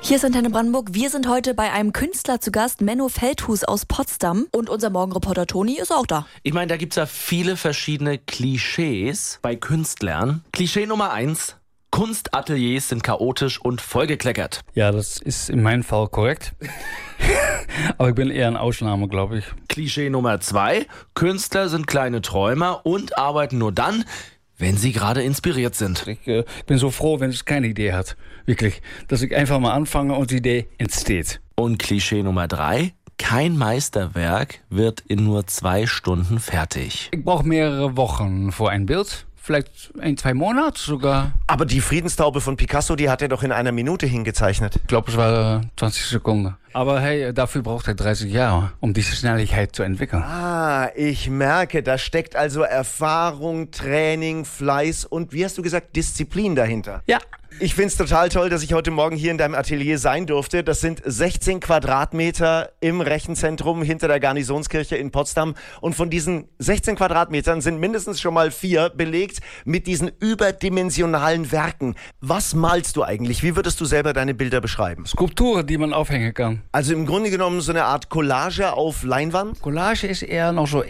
Hier ist Antenne Brandenburg. Wir sind heute bei einem Künstler zu Gast, Menno Feldhus aus Potsdam. Und unser Morgenreporter Toni ist auch da. Ich meine, da gibt's ja viele verschiedene Klischees bei Künstlern. Klischee Nummer 1. Kunstateliers sind chaotisch und vollgekleckert. Ja, das ist in meinem Fall korrekt. Aber ich bin eher eine Ausnahme, glaube ich. Klischee Nummer 2. Künstler sind kleine Träumer und arbeiten nur dann, wenn sie gerade inspiriert sind. Ich bin so froh, wenn es keine Idee hat. Wirklich. Dass ich einfach mal anfange und die Idee entsteht. Und Klischee Nummer 3. Kein Meisterwerk wird in nur 2 Stunden fertig. Ich brauche mehrere Wochen für ein Bild. Vielleicht 1-2 Monate sogar. Aber die Friedenstaube von Picasso, die hat er doch in einer Minute hingezeichnet. Ich glaube, es war 20 Sekunden. Aber hey, dafür braucht er 30 Jahre, um diese Schnelligkeit zu entwickeln. Ah, ich merke, da steckt also Erfahrung, Training, Fleiß und, wie hast du gesagt, Disziplin dahinter. Ja. Ich find's total toll, dass ich heute Morgen hier in deinem Atelier sein durfte. Das sind 16 Quadratmeter im Rechenzentrum hinter der Garnisonskirche in Potsdam. Und von diesen 16 Quadratmetern sind mindestens schon mal 4 belegt mit diesen überdimensionalen Werken. Was malst du eigentlich? Wie würdest du selber deine Bilder beschreiben? Skulpturen, die man aufhängen kann. Also im Grunde genommen so eine Art Collage auf Leinwand? Collage ist eher so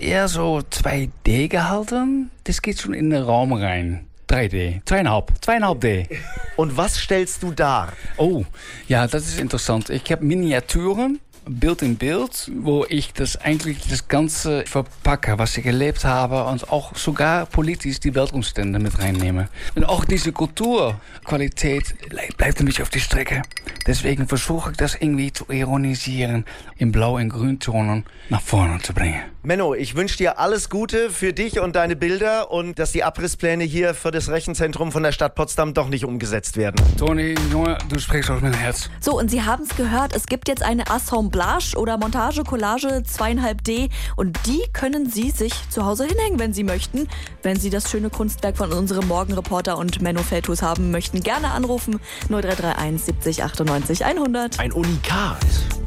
2D gehalten. Das geht schon in den Raum rein. 3D, 2,5D. Und was stellst du dar? Oh, ja, das ist interessant. Ich habe Miniaturen, Bild in Bild, wo ich das Ganze verpacke, was ich erlebt habe und auch sogar politisch die Weltumstände mit reinnehme. Und auch diese Kulturqualität bleibt ein bisschen auf die Strecke. Deswegen versuche ich das irgendwie zu ironisieren, in Blau- und Grüntonen nach vorne zu bringen. Menno, ich wünsche dir alles Gute für dich und deine Bilder und dass die Abrisspläne hier für das Rechenzentrum von der Stadt Potsdam doch nicht umgesetzt werden. Toni, Junge, du sprichst aus meinem Herz. So, und Sie haben es gehört, es gibt jetzt eine Assemblage oder Montage-Collage 2,5D und die können Sie sich zu Hause hinhängen, wenn Sie möchten. Wenn Sie das schöne Kunstwerk von unserem Morgenreporter und Menno Feldhus haben möchten, gerne anrufen 0331 70 98 100. Ein Unikat.